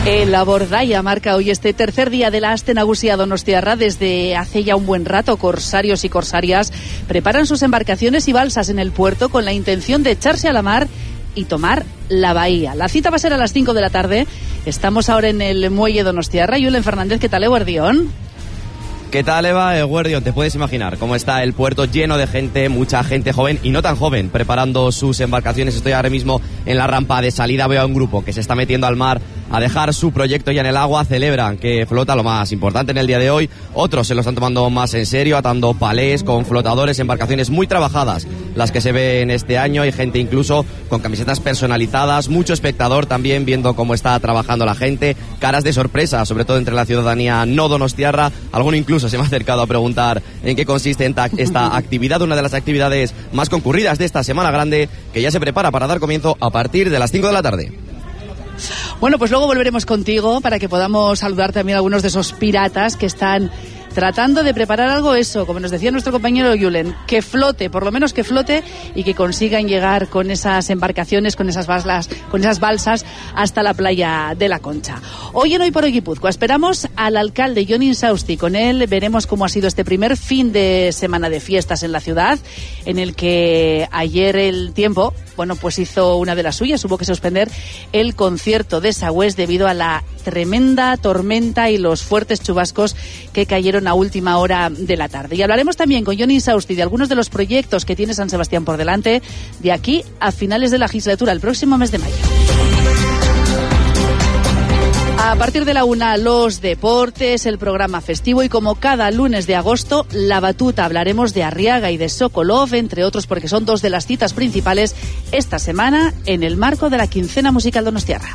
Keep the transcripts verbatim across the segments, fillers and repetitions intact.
El Abordaya marca hoy este tercer día de la Aste Nagusia Donostiarra. Desde hace ya un buen rato, corsarios y corsarias preparan sus embarcaciones y balsas en el puerto con la intención de echarse a la mar y tomar la bahía. La cita va a ser a las cinco de la tarde. Estamos ahora en el muelle Donostiarra. Julen Fernández, ¿qué tal, Eguardión? ¿Qué tal, Eva? Eguardión, te puedes imaginar cómo está el puerto lleno de gente, mucha gente joven y no tan joven, preparando sus embarcaciones. Estoy ahora mismo en la rampa de salida, veo a un grupo que se está metiendo al mar a dejar su proyecto ya en el agua. Celebran que flota lo más importante en el día de hoy. Otros se lo están tomando más en serio, atando palés con flotadores, embarcaciones muy trabajadas, las que se ven este año. Hay gente incluso con camisetas personalizadas, mucho espectador también viendo cómo está trabajando la gente, caras de sorpresa, sobre todo entre la ciudadanía no donostiarra. Alguno incluso se me ha acercado a preguntar en qué consiste esta actividad, una de las actividades más concurridas de esta Semana Grande, que ya se prepara para dar comienzo a partir de las cinco de la tarde. Bueno, pues luego volveremos contigo para que podamos saludar también a algunos de esos piratas que están tratando de preparar algo, eso, como nos decía nuestro compañero Julen, que flote, por lo menos que flote, y que consigan llegar con esas embarcaciones, con esas balsas, con esas balsas hasta la playa de la Concha. Hoy en Hoy por Hoy Guipúzcoa esperamos al alcalde Jon Insausti. Con él veremos cómo ha sido este primer fin de semana de fiestas en la ciudad, en el que ayer el tiempo, bueno, pues hizo una de las suyas, hubo que suspender el concierto de Sagüés debido a la tremenda tormenta y los fuertes chubascos que cayeron a última hora de la tarde. Y hablaremos también con Jon Insausti de algunos de los proyectos que tiene San Sebastián por delante de aquí a finales de la legislatura, el próximo mes de mayo. A partir de la una, los deportes, el programa festivo y como cada lunes de agosto, la batuta. Hablaremos de Arriaga y de Sokolov, entre otros, porque son dos de las citas principales esta semana en el marco de la quincena musical donostiarra.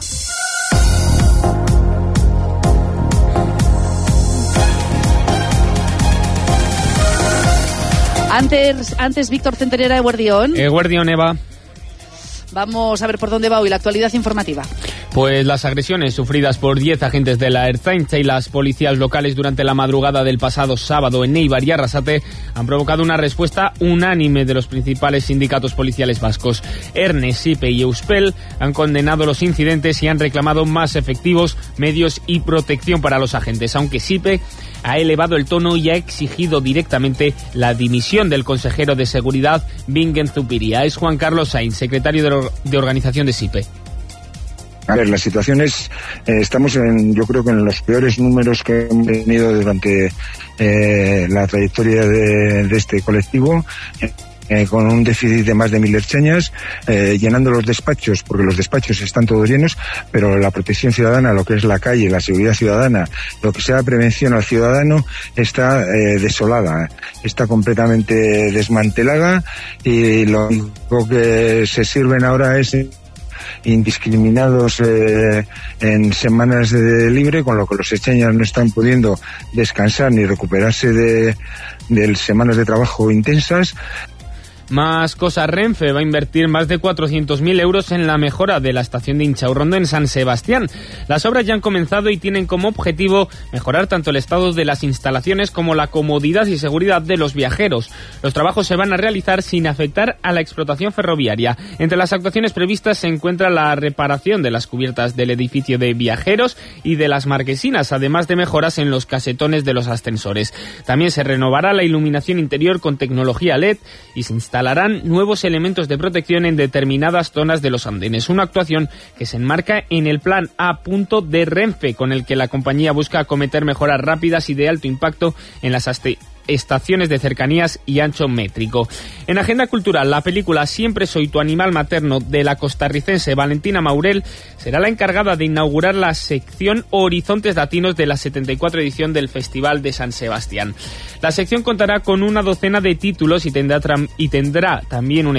Antes, antes Víctor Centenera, Eguardión. Eguardión, Eva. Vamos a ver por dónde va hoy la actualidad informativa. Pues las agresiones sufridas por diez agentes de la Ertzaintza y las policías locales durante la madrugada del pasado sábado en Eibar y Arrasate han provocado una respuesta unánime de los principales sindicatos policiales vascos. Erne, SIPE y Euspel han condenado los incidentes y han reclamado más efectivos, medios y protección para los agentes, aunque SIPE ha elevado el tono y ha exigido directamente la dimisión del consejero de Seguridad, Bingen Zupiria. Es Juan Carlos Sainz, secretario de, or- de organización de SIPE. A ver, la situación es, eh, estamos en, yo creo que en los peores números que hemos tenido durante eh, la trayectoria de, de este colectivo. Eh, con un déficit de más de mil ertzañas, eh, llenando los despachos, porque los despachos están todos llenos, pero la protección ciudadana, lo que es la calle, la seguridad ciudadana, lo que sea la prevención al ciudadano, está eh, desolada, está completamente desmantelada, y lo único que se sirven ahora es indiscriminados eh, en semanas de libre, con lo que los ertzainas no están pudiendo descansar ni recuperarse de, de semanas de trabajo intensas. Más cosas, Renfe va a invertir más de cuatrocientos mil euros en la mejora de la estación de Inchaurrondo en San Sebastián. Las obras ya han comenzado y tienen como objetivo mejorar tanto el estado de las instalaciones como la comodidad y seguridad de los viajeros. Los trabajos se van a realizar sin afectar a la explotación ferroviaria. Entre las actuaciones previstas se encuentra la reparación de las cubiertas del edificio de viajeros y de las marquesinas, además de mejoras en los casetones de los ascensores. También se renovará la iluminación interior con tecnología L E D y se instalará instalarán nuevos elementos de protección en determinadas zonas de los andenes. Una actuación que se enmarca en el plan A. de Renfe, con el que la compañía busca acometer mejoras rápidas y de alto impacto en las aste- estaciones de cercanías y ancho métrico. En agenda cultural, la película Siempre soy tu animal materno de la costarricense Valentina Maurel será la encargada de inaugurar la sección Horizontes Latinos de la setenta y cuatro edición del Festival de San Sebastián. La sección contará con una docena de títulos y tendrá, tra- y tendrá también un